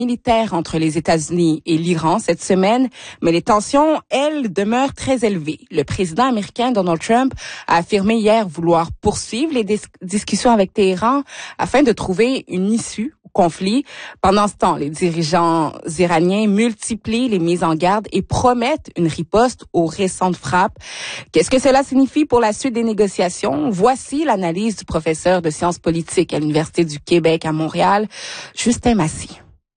militaire entre les États-Unis et l'Iran cette semaine, mais les tensions, elles, demeurent très élevées. Le président américain Donald Trump a affirmé hier vouloir poursuivre les discussions avec Téhéran afin de trouver une issue au conflit. Pendant ce temps, les dirigeants iraniens multiplient les mises en garde et promettent une riposte aux récentes frappes. Qu'est-ce que cela signifie pour la suite des négociations? Voici l'analyse du professeur de sciences politiques à l'Université du Québec à Montréal, Justin Massy.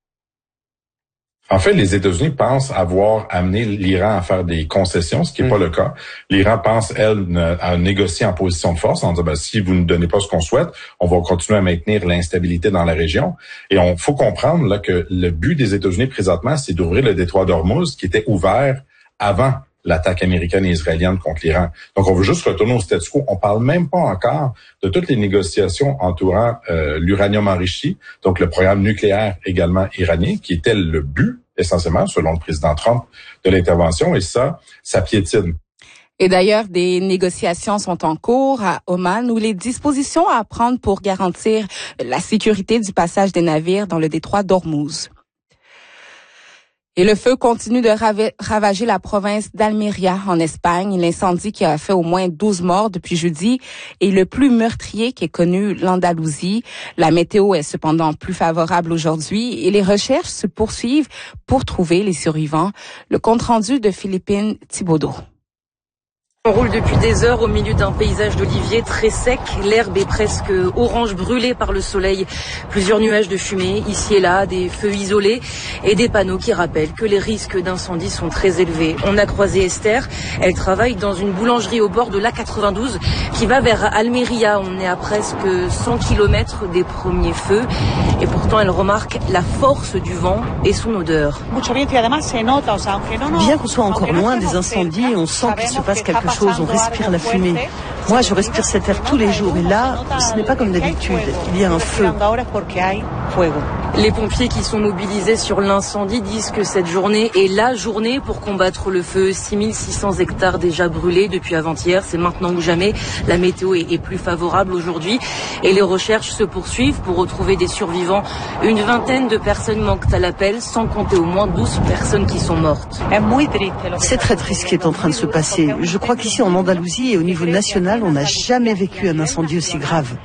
En fait, les États-Unis pensent avoir amené l'Iran à faire des concessions, ce qui n'est pas le cas. L'Iran pense, elle, à négocier en position de force, en disant, si vous ne donnez pas ce qu'on souhaite, on va continuer à maintenir l'instabilité dans la région. Et faut comprendre là que le but des États-Unis présentement, c'est d'ouvrir le détroit d'Ormuz, qui était ouvert avant l'attaque américaine et israélienne contre l'Iran. Donc, on veut juste retourner au statu quo. On parle même pas encore de toutes les négociations entourant l'uranium enrichi, donc le programme nucléaire également iranien, qui était le but, essentiellement, selon le président Trump, de l'intervention. Et ça piétine. Et d'ailleurs, des négociations sont en cours à Oman où les dispositions à prendre pour garantir la sécurité du passage des navires dans le détroit d'Ormuz. Et le feu continue de ravager la province d'Almeria en Espagne. L'incendie qui a fait au moins 12 morts depuis jeudi est le plus meurtrier qu'ait connu l'Andalousie. La météo est cependant plus favorable aujourd'hui et les recherches se poursuivent pour trouver les survivants. Le compte-rendu de Philippine Thibaudot. On roule depuis des heures au milieu d'un paysage d'oliviers très sec. L'herbe est presque orange brûlée par le soleil. Plusieurs nuages de fumée, ici et là, des feux isolés et des panneaux qui rappellent que les risques d'incendie sont très élevés. On a croisé Esther. Elle travaille dans une boulangerie au bord de l'A92 qui va vers Almeria. On est à presque 100 km des premiers feux. Et pourtant, elle remarque la force du vent et son odeur. Bien qu'on soit encore loin des incendies, on sent qu'il se passe quelque chose. On respire la fumée. Moi, je respire cet air tous les jours. Et là, ce n'est pas comme d'habitude. Il y a un feu. Les pompiers qui sont mobilisés sur l'incendie disent que cette journée est la journée pour combattre le feu. 6600 hectares déjà brûlés depuis avant-hier. C'est maintenant ou jamais. La météo est plus favorable aujourd'hui. Et les recherches se poursuivent pour retrouver des survivants. Une vingtaine de personnes manquent à l'appel, sans compter au moins 12 personnes qui sont mortes. C'est très triste ce qui est en train de se passer. Je crois qu'ici en Andalousie et au niveau national, on n'a jamais vécu un incendie aussi grave.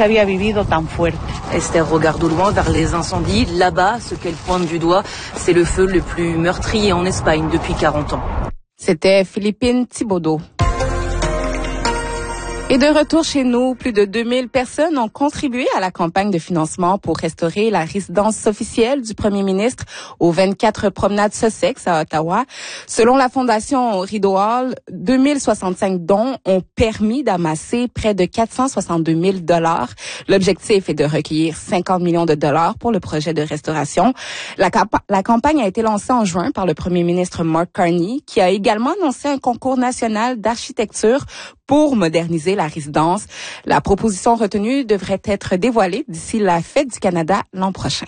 Esther regarde au loin vers les incendies. Là-bas, ce qu'elle pointe du doigt, c'est le feu le plus meurtrier en Espagne depuis 40 ans. C'était Philippine Thibaudot. Et de retour chez nous, plus de 2000 personnes ont contribué à la campagne de financement pour restaurer la résidence officielle du premier ministre aux 24 promenades Sussex à Ottawa. Selon la fondation Rideau Hall, 2065 dons ont permis d'amasser près de 462 000 $. L'objectif est de recueillir 50 millions de dollars pour le projet de restauration. La campagne a été lancée en juin par le premier ministre Mark Carney, qui a également annoncé un concours national d'architecture pour moderniser la résidence. La proposition retenue devrait être dévoilée d'ici la Fête du Canada l'an prochain.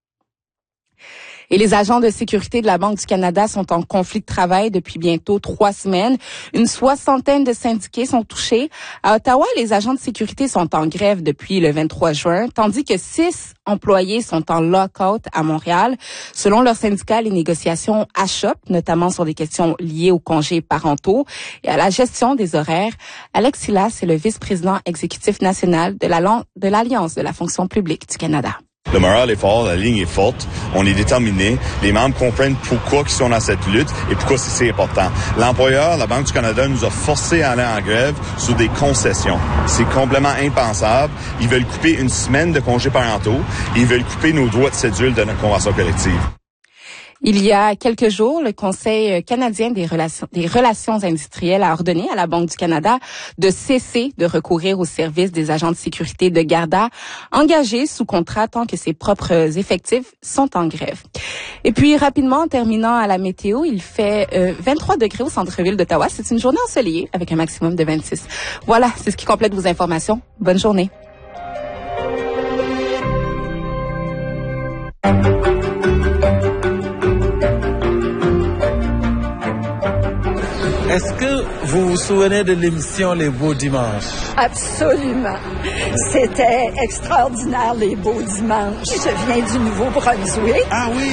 Et les agents de sécurité de la Banque du Canada sont en conflit de travail depuis bientôt 3 semaines. Une soixantaine de syndiqués sont touchés. À Ottawa, les agents de sécurité sont en grève depuis le 23 juin, tandis que 6 employés sont en lock-out à Montréal. Selon leur syndicat, les négociations achoppent, notamment sur des questions liées aux congés parentaux et à la gestion des horaires. Alex Silas est le vice-président exécutif national de l'Alliance de la fonction publique du Canada. Le moral est fort, la ligne est forte, on est déterminé, les membres comprennent pourquoi ils sont dans cette lutte et pourquoi c'est si important. L'employeur, la Banque du Canada, nous a forcés à aller en grève sur des concessions. C'est complètement impensable. Ils veulent couper une semaine de congés parentaux et ils veulent couper nos droits de cédule de notre convention collective. Il y a quelques jours, le Conseil canadien des relations industrielles a ordonné à la Banque du Canada de cesser de recourir aux services des agents de sécurité de Garda engagés sous contrat tant que ses propres effectifs sont en grève. Et puis, rapidement, en terminant à la météo, il fait 23 degrés au centre-ville d'Ottawa. C'est une journée ensoleillée avec un maximum de 26. Voilà, c'est ce qui complète vos informations. Bonne journée. Est-ce que vous vous souvenez de l'émission Les Beaux Dimanches? Absolument. C'était extraordinaire, Les Beaux Dimanches. Je viens du Nouveau-Brunswick. Ah oui?